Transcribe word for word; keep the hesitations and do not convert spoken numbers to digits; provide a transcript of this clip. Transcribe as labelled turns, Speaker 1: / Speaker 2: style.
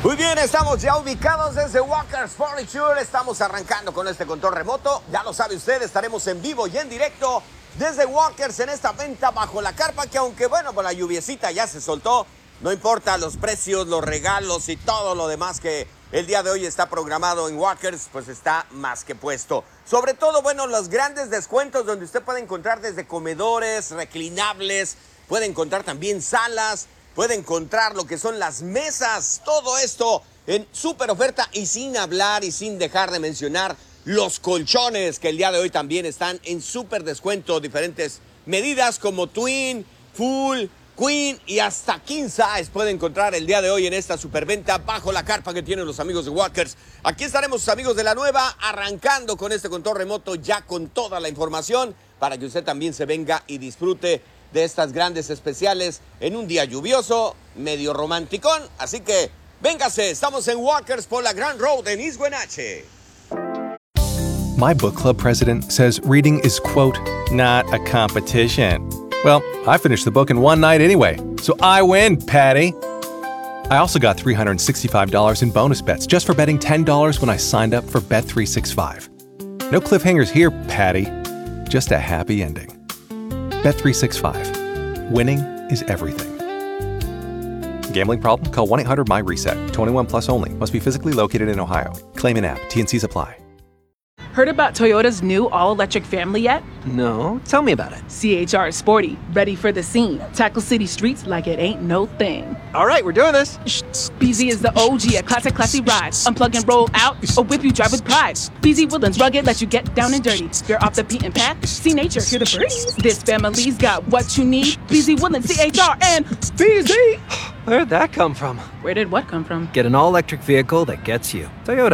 Speaker 1: Muy bien, estamos ya ubicados desde Walker's Furniture. Estamos arrancando con este control remoto. Ya lo sabe usted, estaremos en vivo y en directo desde Walker's en esta venta bajo la carpa, que aunque bueno, con la lluviecita ya se soltó, no importa los precios, los regalos y todo lo demás que el día de hoy está programado en Walker's, pues está más que puesto. Sobre todo, bueno, los grandes descuentos donde usted puede encontrar desde comedores, reclinables, puede encontrar también salas, puede encontrar lo que son las mesas, todo esto en súper oferta y sin hablar y sin dejar de mencionar los colchones que el día de hoy también están en súper descuento, diferentes medidas como Twin, Full, Queen y hasta King Size puede encontrar el día de hoy en esta superventa bajo la carpa que tienen los amigos de Walker's. Aquí estaremos sus amigos de la nueva arrancando con este control remoto ya con toda la información para que usted también se venga y disfrute de estas grandes especiales en un día lluvioso, medio romanticón. Así que véngase, estamos en Walker's por la Grand Road en East Wenatchee.
Speaker 2: My book club president says reading is, quote, not a competition. Well, I finished the book in one night anyway, so I win, Patty. I also got three hundred sixty-five dollars in bonus bets just for betting ten dollars when I signed up for Bet three sixty-five. No cliffhangers here, Patty. Just a happy ending. Bet three sixty-five. Winning is everything. Gambling problem? Call one eight hundred M Y reset. twenty-one plus only. Must be physically located in Ohio. Claim in app. T N Cs apply.
Speaker 3: Heard about Toyota's new all-electric family yet?
Speaker 4: No, tell me about it.
Speaker 3: C H R is sporty, ready for the scene. Tackle city streets like it ain't no thing.
Speaker 4: All right, we're doing this.
Speaker 3: B Z is the O G, a classic classy ride. Unplug and roll out, or whip you drive with pride. B Z Woodlands rugged, let you get down and dirty. You're off the beaten path, see nature, hear the birds. This family's got what you need. B Z Woodlands, C H R, and B Z.
Speaker 4: Where'd that come from?
Speaker 3: Where did what come from?
Speaker 4: Get an all-electric vehicle that gets you. Toyota.